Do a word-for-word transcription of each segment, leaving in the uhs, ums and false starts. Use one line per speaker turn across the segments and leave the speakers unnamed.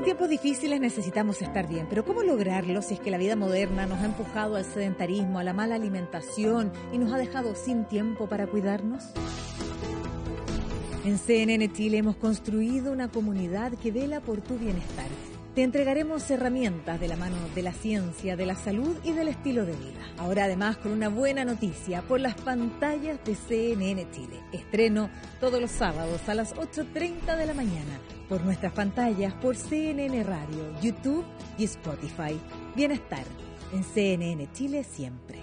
tiempos difíciles necesitamos estar bien, pero ¿cómo lograrlo si es que la vida moderna nos ha empujado al sedentarismo, a la mala alimentación y nos ha dejado sin tiempo para cuidarnos? En C N N Chile hemos construido una comunidad que vela por tu bienestar. Te entregaremos herramientas de la mano de la ciencia, de la salud y del estilo de vida. Ahora además con una buena noticia por las pantallas de C N N Chile. Estreno todos los sábados a las ocho treinta de la mañana por nuestras pantallas, por C N N Radio, YouTube y Spotify. Bienestar en C N N Chile siempre.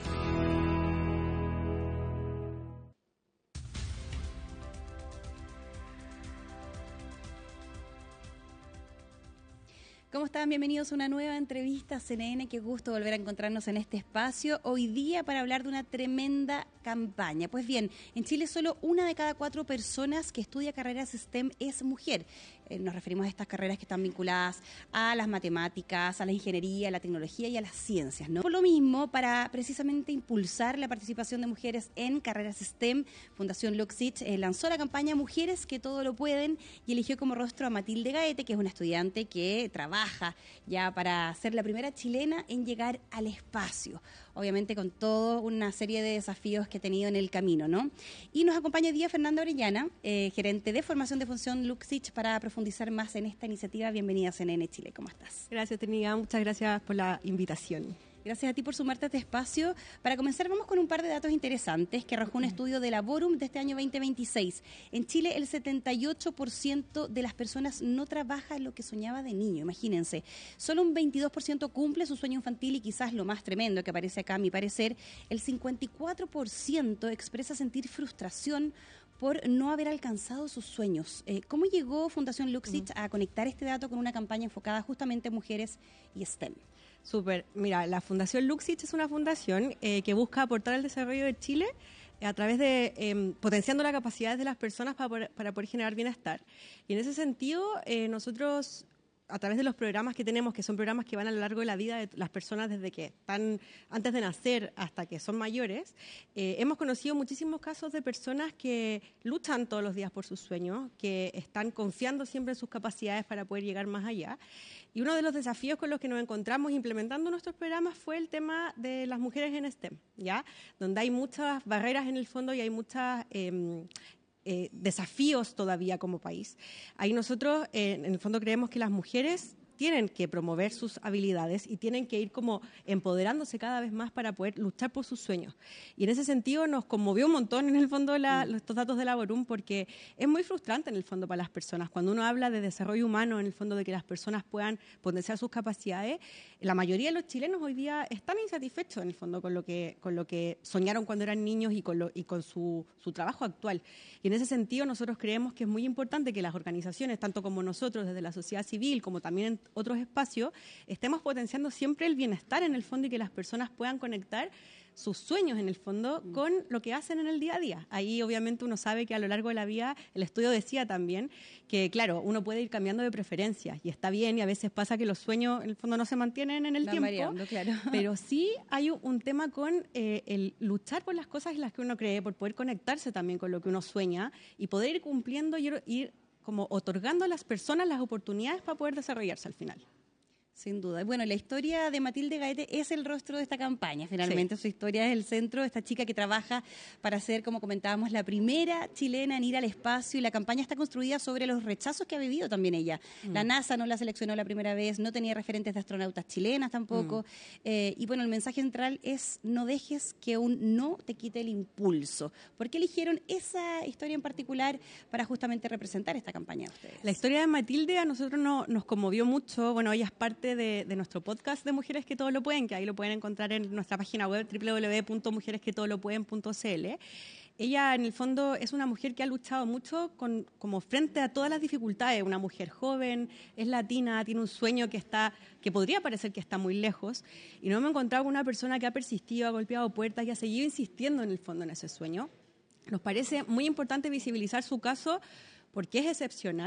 ¿Cómo están? Bienvenidos a una nueva entrevista a C N N. Qué gusto volver a encontrarnos en este espacio. Hoy día para hablar de una tremenda campaña. Pues bien, en Chile solo una de cada cuatro personas que estudia carreras STEM es mujer. Eh, nos referimos a estas carreras que están vinculadas a las matemáticas, a la ingeniería, a la tecnología y a las ciencias, ¿no? Por lo mismo, para precisamente impulsar la participación de mujeres en carreras STEM, Fundación Luxich eh, lanzó la campaña Mujeres que todo lo pueden y eligió como rostro a Matilde Gaete, que es una estudiante que trabaja ya para ser la primera chilena en llegar al espacio, obviamente con toda una serie de desafíos que ha tenido en el camino, ¿no? Y nos acompaña hoy día Fernanda Orellana, eh, gerente de formación de Fundación Luxich, para profundizar más en esta iniciativa. Bienvenida a C N N Chile, ¿cómo estás?
Gracias, Trinidad, muchas gracias por la invitación.
Gracias a ti por sumarte a este espacio. Para comenzar, vamos con un par de datos interesantes que arrojó un estudio de la Borum de este año veinte veintiséis. En Chile, el setenta y ocho por ciento de las personas no trabaja lo que soñaba de niño, imagínense. Solo un veintidós por ciento cumple su sueño infantil y quizás lo más tremendo que aparece acá, a mi parecer, el cincuenta y cuatro por ciento expresa sentir frustración por no haber alcanzado sus sueños. Eh, ¿Cómo llegó Fundación Luxich a conectar este dato con una campaña enfocada justamente en mujeres y STEM?
Súper. Mira, la Fundación Luxich es una fundación eh, que busca aportar al desarrollo de Chile a través de eh, potenciando las capacidades de las personas para poder, para poder generar bienestar. Y en ese sentido, eh, nosotros, a través de los programas que tenemos, que son programas que van a lo largo de la vida de las personas desde que están antes de nacer hasta que son mayores, eh, hemos conocido muchísimos casos de personas que luchan todos los días por sus sueños, que están confiando siempre en sus capacidades para poder llegar más allá. Y uno de los desafíos con los que nos encontramos implementando nuestros programas fue el tema de las mujeres en STEM, ¿ya? Donde hay muchas barreras en el fondo y hay muchas Eh, Eh, desafíos todavía como país. Ahí nosotros, eh, en el fondo, creemos que las mujeres tienen que promover sus habilidades y tienen que ir como empoderándose cada vez más para poder luchar por sus sueños. Y en ese sentido nos conmovió un montón en el fondo la, mm. estos datos de la Borum, porque es muy frustrante en el fondo para las personas. Cuando uno habla de desarrollo humano, en el fondo de que las personas puedan potenciar sus capacidades, la mayoría de los chilenos hoy día están insatisfechos en el fondo con lo que, con lo que soñaron cuando eran niños y con, lo, y con su, su trabajo actual. Y en ese sentido nosotros creemos que es muy importante que las organizaciones, tanto como nosotros desde la sociedad civil, como también en otros espacios, estemos potenciando siempre el bienestar en el fondo y que las personas puedan conectar sus sueños en el fondo con lo que hacen en el día a día. Ahí obviamente uno sabe que a lo largo de la vida, el estudio decía también que claro, uno puede ir cambiando de preferencias y está bien, y a veces pasa que los sueños en el fondo no se mantienen en el
Van
tiempo,
variando, claro.
Pero sí hay un tema con eh, el luchar por las cosas en las que uno cree, por poder conectarse también con lo que uno sueña y poder ir cumpliendo y ir, ir como otorgando a las personas las oportunidades para poder desarrollarse al final.
Sin duda. Bueno, la historia de Matilde Gaete es el rostro de esta campaña, finalmente. Sí. Su historia es el centro, esta chica que trabaja para ser, como comentábamos, la primera chilena en ir al espacio, y la campaña está construida sobre los rechazos que ha vivido también ella. Mm. La NASA no la seleccionó la primera vez, no tenía referentes de astronautas chilenas tampoco, mm. eh, y bueno, el mensaje central es: no dejes que un no te quite el impulso. ¿Por qué eligieron esa historia en particular para justamente representar esta campaña de ustedes?
La historia de Matilde a nosotros no, nos conmovió mucho. Bueno, ella es parte De, de nuestro podcast de Mujeres que todo lo pueden, que ahí lo pueden encontrar en nuestra página web doble u doble u doble u punto mujeres que todo lo pueden punto c l. Ella, en el fondo, es una mujer que ha luchado mucho con, como frente a todas las dificultades. Una mujer joven, es latina, tiene un sueño que está que podría parecer que está muy lejos, y no me he encontrado con una persona que ha persistido, ha golpeado puertas y ha seguido insistiendo en el fondo en ese sueño. Nos parece muy importante visibilizar su caso porque es excepcional,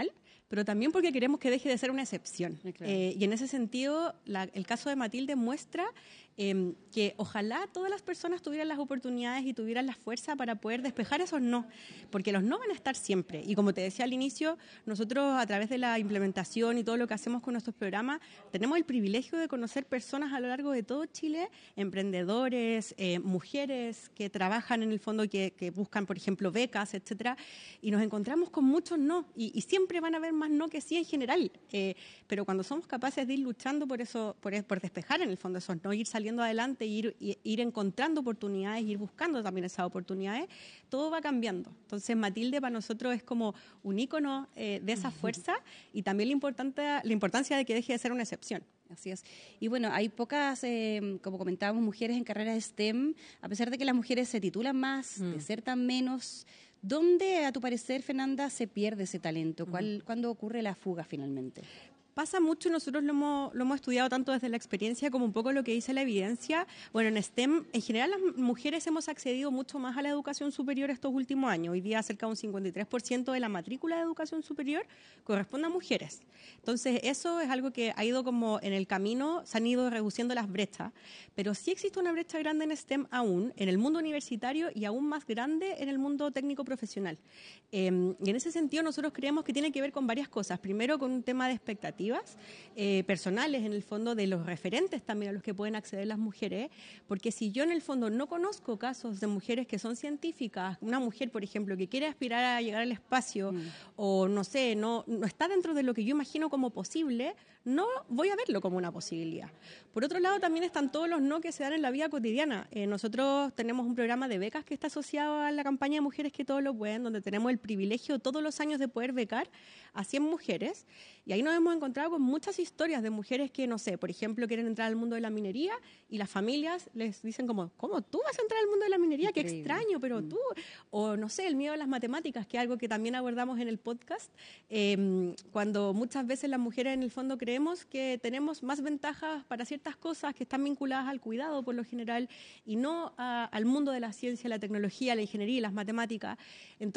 pero también porque queremos que deje de ser una excepción.
Sí, claro.
Eh, y en ese sentido, la, el caso de Matilde muestra eh, que ojalá todas las personas tuvieran las oportunidades y tuvieran la fuerza para poder despejar esos no, porque los no van a estar siempre. Y como te decía al inicio, nosotros a través de la implementación y todo lo que hacemos con nuestros programas, tenemos el privilegio de conocer personas a lo largo de todo Chile, emprendedores, eh, mujeres que trabajan en el fondo, que, que buscan, por ejemplo, becas, etcétera, y nos encontramos con muchos no, y, y siempre van a haber más no que sí en general, eh, pero cuando somos capaces de ir luchando por eso, por, por despejar en el fondo esos no, ir saliendo adelante, ir, ir encontrando oportunidades, ir buscando también esas oportunidades, todo va cambiando. Entonces Matilde para nosotros es como un ícono eh, de esa fuerza y también la, importante, la importancia de que deje de ser una excepción.
Así es. Y bueno, hay pocas, eh, como comentábamos, mujeres en carreras STEM, a pesar de que las mujeres se titulan más, mm. desertan menos. ¿Dónde, a tu parecer, Fernanda, se pierde ese talento? ¿Cuál, mm. ¿Cuándo ocurre la fuga finalmente?
Pasa mucho, nosotros lo hemos, lo hemos estudiado tanto desde la experiencia como un poco lo que dice la evidencia. Bueno, en STEM, en general las mujeres hemos accedido mucho más a la educación superior estos últimos años. Hoy día cerca de un cincuenta y tres por ciento de la matrícula de educación superior corresponde a mujeres. Entonces, eso es algo que ha ido como en el camino, se han ido reduciendo las brechas, pero sí existe una brecha grande en STEM aún, en el mundo universitario y aún más grande en el mundo técnico profesional. Eh, y en ese sentido nosotros creemos que tiene que ver con varias cosas. Primero, con un tema de expectativas. Eh, personales en el fondo de los referentes también a los que pueden acceder las mujeres, porque si yo en el fondo no conozco casos de mujeres que son científicas, una mujer por ejemplo que quiere aspirar a llegar al espacio mm. o no sé, no, no está dentro de lo que yo imagino como posible, no voy a verlo como una posibilidad. Por otro lado también están todos los no que se dan en la vida cotidiana. Eh, nosotros tenemos un programa de becas que está asociado a la campaña de Mujeres que Todo lo Pueden, donde tenemos el privilegio todos los años de poder becar a cien mujeres, y ahí nos hemos encontrado con muchas historias de mujeres que, no sé, por ejemplo, quieren entrar al mundo de la minería y las familias les dicen como, ¿cómo tú vas a entrar al mundo de la minería? Increíble. Qué extraño, pero mm. tú, o no sé, el miedo a las matemáticas, que es algo que también abordamos en el podcast, eh, cuando muchas veces las mujeres en el fondo creemos que tenemos más ventajas para ciertas cosas que están vinculadas al cuidado por lo general y no a, al mundo de la ciencia, la tecnología, la ingeniería y las matemáticas. Entonces,